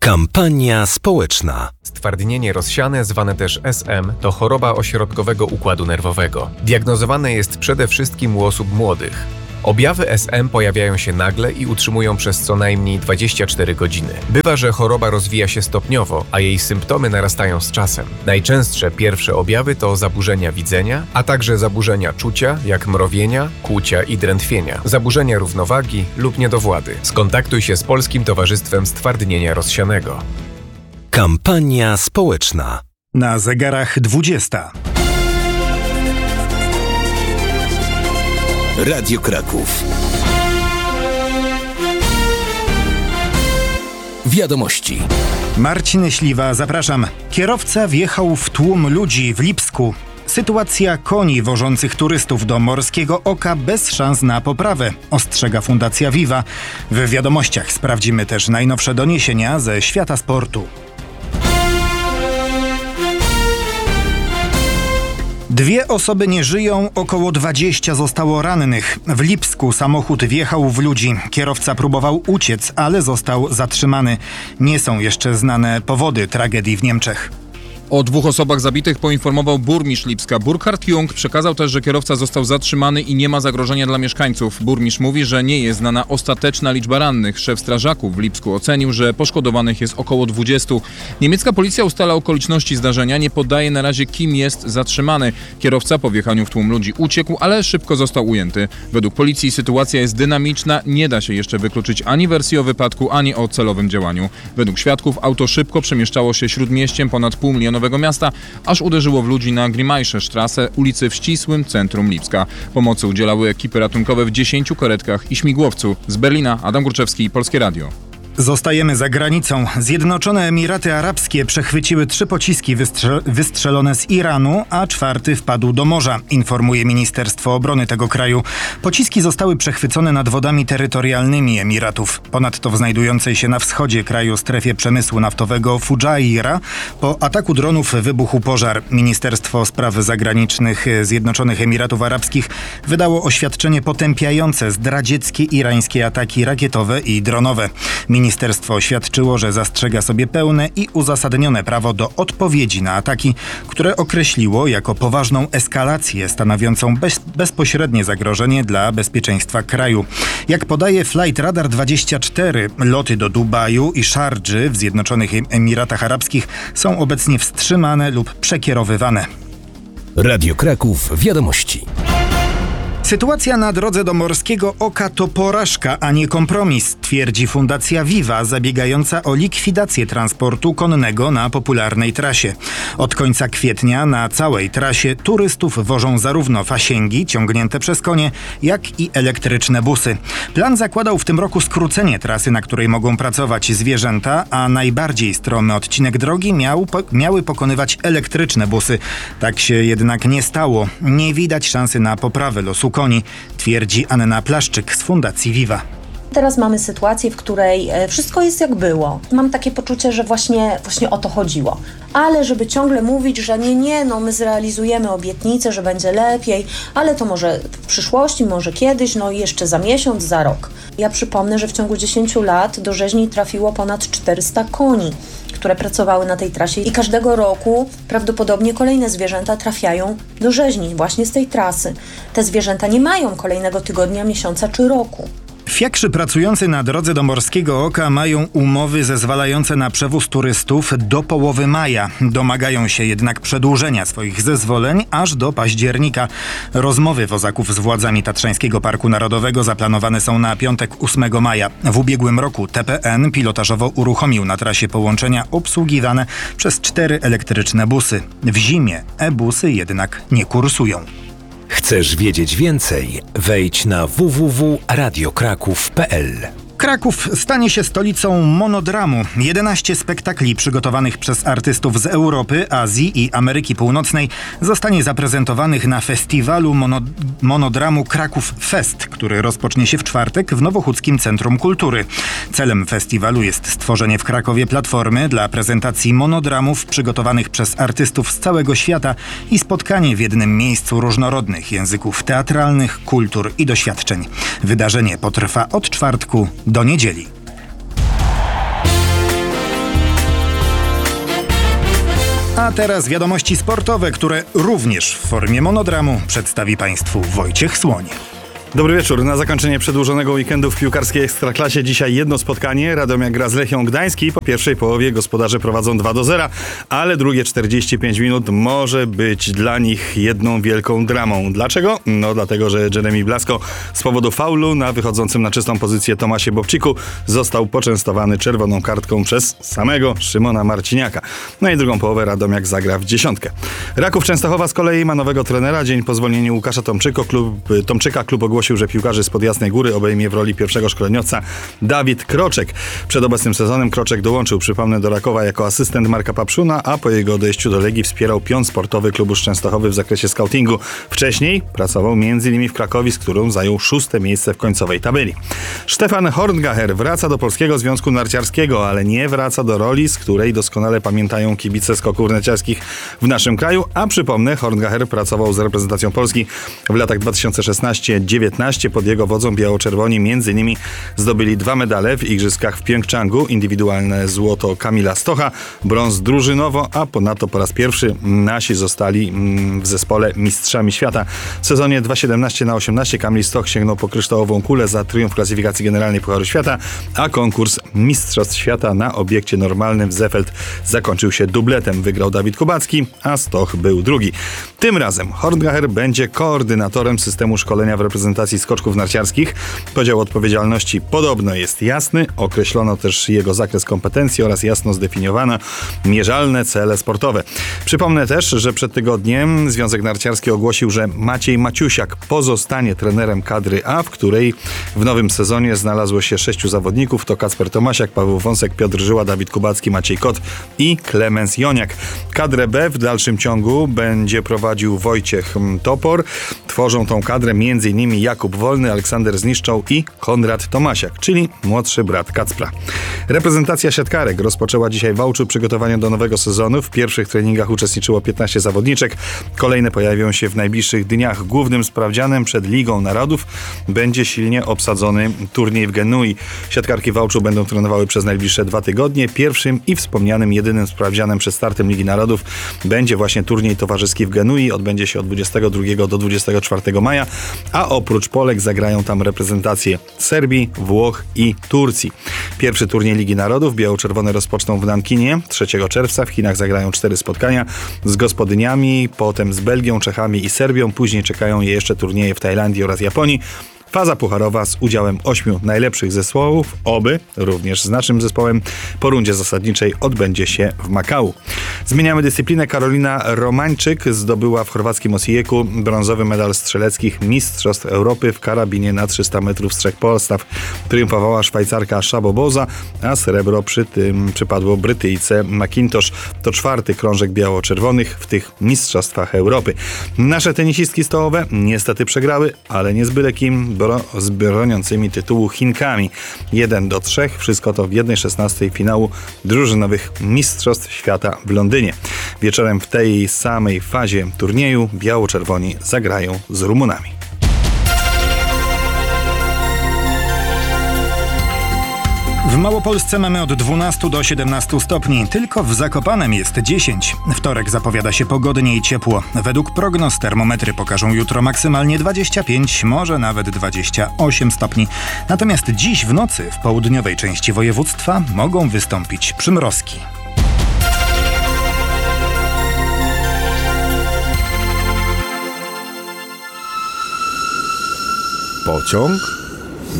Kampania społeczna. Stwardnienie rozsiane, zwane też SM, to choroba ośrodkowego układu nerwowego. Diagnozowane jest przede wszystkim u osób młodych. Objawy SM pojawiają się nagle i utrzymują przez co najmniej 24 godziny. Bywa, że choroba rozwija się stopniowo, a jej symptomy narastają z czasem. Najczęstsze pierwsze objawy to zaburzenia widzenia, a także zaburzenia czucia, jak mrowienia, kłucia i drętwienia, zaburzenia równowagi lub niedowłady. Skontaktuj się z Polskim Towarzystwem Stwardnienia Rozsianego. Kampania społeczna. Na zegarach 20. Radio Kraków. Wiadomości. Marcin Śliwa, zapraszam. Kierowca wjechał w tłum ludzi w Lipsku. Sytuacja koni wożących turystów do Morskiego Oka bez szans na poprawę, ostrzega Fundacja Viva. W wiadomościach sprawdzimy też najnowsze doniesienia ze świata sportu. 2 osoby nie żyją, około 20 zostało rannych. W Lipsku samochód wjechał w ludzi. Kierowca próbował uciec, ale został zatrzymany. Nie są jeszcze znane powody tragedii w Niemczech. O 2 osobach zabitych poinformował burmistrz Lipska. Burkhard Jung przekazał też, że kierowca został zatrzymany i nie ma zagrożenia dla mieszkańców. Burmistrz mówi, że nie jest znana ostateczna liczba rannych. Szef strażaków w Lipsku ocenił, że poszkodowanych jest około 20. Niemiecka policja ustala okoliczności zdarzenia, nie podaje na razie, kim jest zatrzymany. Kierowca po wjechaniu w tłum ludzi uciekł, ale szybko został ujęty. Według policji sytuacja jest dynamiczna, nie da się jeszcze wykluczyć ani wersji o wypadku, ani o celowym działaniu. Według świadków auto szybko przemieszczało się śródmieściem ponad pół milionowego miasta, aż uderzyło w ludzi na Grimmaische-Straße, ulicy w ścisłym centrum Lipska. Pomocy udzielały ekipy ratunkowe w 10 karetkach i śmigłowcu. Z Berlina Adam Górczewski, Polskie Radio. Zostajemy za granicą. Zjednoczone Emiraty Arabskie przechwyciły 3 pociski wystrzelone z Iranu, a 4 wpadł do morza, informuje Ministerstwo Obrony tego kraju. Pociski zostały przechwycone nad wodami terytorialnymi Emiratów. Ponadto w znajdującej się na wschodzie kraju strefie przemysłu naftowego Fujairah po ataku dronów wybuchł pożar. Ministerstwo Spraw Zagranicznych Zjednoczonych Emiratów Arabskich wydało oświadczenie potępiające zdradzieckie irańskie ataki rakietowe i dronowe. Ministerstwo oświadczyło, że zastrzega sobie pełne i uzasadnione prawo do odpowiedzi na ataki, które określiło jako poważną eskalację stanowiącą bezpośrednie zagrożenie dla bezpieczeństwa kraju. Jak podaje Flight Radar 24, loty do Dubaju i Szardży w Zjednoczonych Emiratach Arabskich są obecnie wstrzymane lub przekierowywane. Radio Kraków. Wiadomości. Sytuacja na drodze do Morskiego Oka to porażka, a nie kompromis, twierdzi Fundacja Viva, zabiegająca o likwidację transportu konnego na popularnej trasie. Od końca kwietnia na całej trasie turystów wożą zarówno fasięgi ciągnięte przez konie, jak i elektryczne busy. Plan zakładał w tym roku skrócenie trasy, na której mogą pracować zwierzęta, a najbardziej stromy odcinek drogi miały pokonywać elektryczne busy. Tak się jednak nie stało. Nie widać szansy na poprawę losu koni, twierdzi Anna Plaszczyk z Fundacji Viva. Teraz mamy sytuację, w której wszystko jest jak było. Mam takie poczucie, że właśnie o to chodziło. Ale żeby ciągle mówić, że nie, my zrealizujemy obietnicę, że będzie lepiej, ale to może w przyszłości, może kiedyś, jeszcze za miesiąc, za rok. Ja przypomnę, że w ciągu 10 lat do rzeźni trafiło ponad 400 koni, które pracowały na tej trasie i każdego roku prawdopodobnie kolejne zwierzęta trafiają do rzeźni właśnie z tej trasy. Te zwierzęta nie mają kolejnego tygodnia, miesiąca czy roku. Fiakrzy pracujący na drodze do Morskiego Oka mają umowy zezwalające na przewóz turystów do połowy maja. Domagają się jednak przedłużenia swoich zezwoleń aż do października. Rozmowy wozaków z władzami Tatrzańskiego Parku Narodowego zaplanowane są na piątek 8 maja. W ubiegłym roku TPN pilotażowo uruchomił na trasie połączenia obsługiwane przez 4 elektryczne busy. W zimie e-busy jednak nie kursują. Chcesz wiedzieć więcej? Wejdź na www.radiokraków.pl. Kraków stanie się stolicą monodramu. 11 spektakli przygotowanych przez artystów z Europy, Azji i Ameryki Północnej zostanie zaprezentowanych na festiwalu monodramu Kraków Fest, który rozpocznie się w czwartek w Nowochódzkim Centrum Kultury. Celem festiwalu jest stworzenie w Krakowie platformy dla prezentacji monodramów przygotowanych przez artystów z całego świata i spotkanie w jednym miejscu różnorodnych języków teatralnych, kultur i doświadczeń. Wydarzenie potrwa od czwartku do niedzieli. A teraz wiadomości sportowe, które również w formie monodramu przedstawi Państwu Wojciech Słoń. Dobry wieczór. Na zakończenie przedłużonego weekendu w piłkarskiej Ekstraklasie dzisiaj jedno spotkanie. Radomiak gra z Lechią Gdański. Po pierwszej połowie gospodarze prowadzą 2-0, ale drugie 45 minut może być dla nich jedną wielką dramą. Dlaczego? No dlatego, że Jeremy Blasko z powodu faulu na wychodzącym na czystą pozycję Tomasie Bobciku został poczęstowany czerwoną kartką przez samego Szymona Marciniaka. No i drugą połowę Radomiak zagra w dziesiątkę. Raków Częstochowa z kolei ma nowego trenera. Dzień po zwolnieniu Łukasza Tomczyka klub ogłosił, że piłkarzy spod Jasnej Góry obejmie w roli pierwszego szkoleniowca Dawid Kroczek. Przed obecnym sezonem Kroczek dołączył, przypomnę, do Rakowa jako asystent Marka Papszuna, a po jego odejściu do Legii wspierał pion sportowy klubu Częstochowy w zakresie scoutingu. Wcześniej pracował m.in. w Krakowie, z którą zajął 6. miejsce w końcowej tabeli. Stefan Horngacher wraca do Polskiego Związku Narciarskiego, ale nie wraca do roli, z której doskonale pamiętają kibice skoków narciarskich w naszym kraju, a przypomnę, Horngacher pracował z reprezentacją Polski w latach 2016-19. Pod jego wodzą biało-czerwoni m.in. zdobyli 2 medale w igrzyskach w Pjongczangu, indywidualne złoto Kamila Stocha, brąz drużynowo, a ponadto po raz pierwszy nasi zostali w zespole mistrzami świata. W sezonie 2017-18 Kamil Stoch sięgnął po kryształową kulę za triumf w klasyfikacji generalnej Pucharu Świata, a konkurs Mistrzostw Świata na obiekcie normalnym w Zefeld zakończył się dubletem. Wygrał Dawid Kubacki, a Stoch był drugi. Tym razem Horngacher będzie koordynatorem systemu szkolenia w reprezentacji skoczków narciarskich. Podział odpowiedzialności podobno jest jasny, określono też jego zakres kompetencji oraz jasno zdefiniowano mierzalne cele sportowe. Przypomnę też, że przed tygodniem Związek Narciarski ogłosił, że Maciej Maciusiak pozostanie trenerem kadry A, w której w nowym sezonie znalazło się 6 zawodników. To Kacper Tomasiak, Paweł Wąsek, Piotr Żyła, Dawid Kubacki, Maciej Kot i Klemens Joniak. Kadrę B w dalszym ciągu będzie prowadził Wojciech Topor. Tworzą tą kadrę m.in. Jakub Wolny, Aleksander Zniszczał i Konrad Tomasiak, czyli młodszy brat Kacpra. Reprezentacja siatkarek rozpoczęła dzisiaj w Wałczu przygotowania do nowego sezonu. W pierwszych treningach uczestniczyło 15 zawodniczek. Kolejne pojawią się w najbliższych dniach. Głównym sprawdzianem przed Ligą Narodów będzie silnie obsadzony turniej w Genui. Siatkarki w Wałczu będą trenowały przez najbliższe 2 tygodnie. Pierwszym i wspomnianym jedynym sprawdzianem przed startem Ligi Narodów będzie właśnie turniej towarzyski w Genui. Odbędzie się od 22 do 24 maja, a oprócz Polek zagrają tam reprezentacje Serbii, Włoch i Turcji. Pierwszy turniej Ligi Narodów biało-czerwone rozpoczną w Nankinie 3 czerwca. W Chinach zagrają 4 spotkania z gospodyniami, potem z Belgią, Czechami i Serbią. Później czekają je jeszcze turnieje w Tajlandii oraz Japonii. Faza pucharowa z udziałem 8 najlepszych zespołów, oby również z naszym zespołem, po rundzie zasadniczej odbędzie się w Makau. Zmieniamy dyscyplinę. Karolina Romańczyk zdobyła w chorwackim Osijeku brązowy medal strzeleckich Mistrzostw Europy w karabinie na 300 metrów z 3 postaw. Triumfowała Szwajcarka Szaboboza, a srebro przy tym przypadło Brytyjce McIntosh. To 4. krążek biało-czerwonych w tych Mistrzostwach Europy. Nasze tenisistki stołowe niestety przegrały, ale nie z byle kim, z broniącymi tytułu Chinkami. 1-3. Wszystko to w 1/16 finału drużynowych Mistrzostw Świata w Londynie. Wieczorem w tej samej fazie turnieju biało-czerwoni zagrają z Rumunami. W Małopolsce mamy od 12 do 17 stopni. Tylko w Zakopanem jest 10. Wtorek zapowiada się pogodnie i ciepło. Według prognoz termometry pokażą jutro maksymalnie 25, może nawet 28 stopni. Natomiast dziś w nocy w południowej części województwa mogą wystąpić przymrozki. Pociąg